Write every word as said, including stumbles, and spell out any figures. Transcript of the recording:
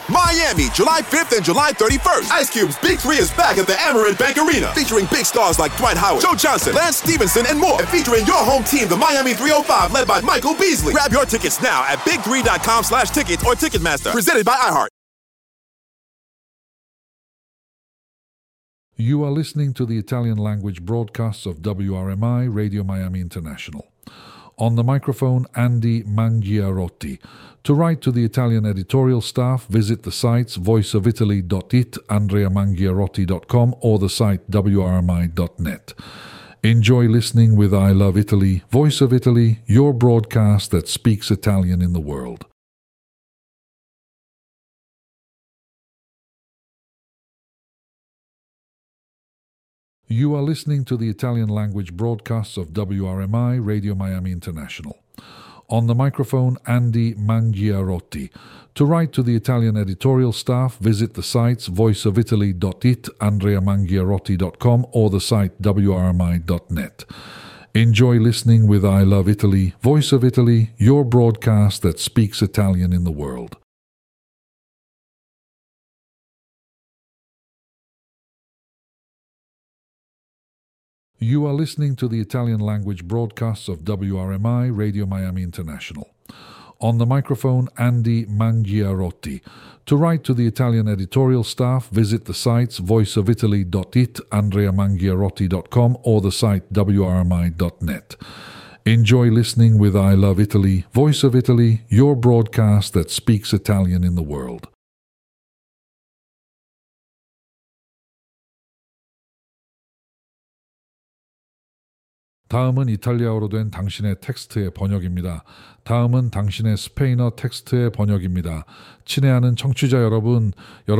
Miami, July fifth and July thirty-first. Ice Cube's Big Three is back at the Amerant Bank Arena, featuring big stars like Dwight Howard, Joe Johnson, Lance Stevenson, and more. And featuring your home team, the Miami three oh five, led by Michael Beasley. Grab your tickets now at big three dot com slash tickets or Ticketmaster. Presented by iHeart. You are listening to the Italian language broadcasts of W R M I Radio Miami International. On the microphone, Andy Mangiarotti. To write to the Italian editorial staff, visit the sites voice of italy dot it, andrea mangiarotti dot com, or the site w r m i dot net. Enjoy listening with I Love Italy, Voice of Italy, your broadcast that speaks Italian in the world. You are listening to the Italian language broadcasts of W R M I Radio Miami International. On the microphone, Andy Mangiarotti. To write to the Italian editorial staff, visit the sites voice of italy dot it, andrea mangiarotti dot com, or the site w r m i dot net. Enjoy listening with I Love Italy, Voice of Italy, your broadcast that speaks Italian in the world. You are listening to the Italian language broadcasts of W R M I Radio Miami International. On the microphone, Andy Mangiarotti. To write to the Italian editorial staff, visit the sites voice of italy dot it, andrea mangiarotti dot com, or the site w r m i dot net. Enjoy listening with I Love Italy, Voice of Italy, your broadcast that speaks Italian in the world. 다음은 이탈리아어로 된 당신의 텍스트의 번역입니다. 다음은 당신의 스페인어 텍스트의 번역입니다. 친애하는 청취자 여러분,